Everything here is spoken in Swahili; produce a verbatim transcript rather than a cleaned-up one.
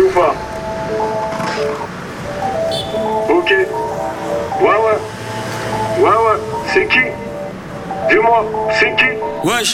ou pas? Ok. Ouais, ouais. Ouais, ouais. C'est qui? Dis-moi, c'est qui? Wesh.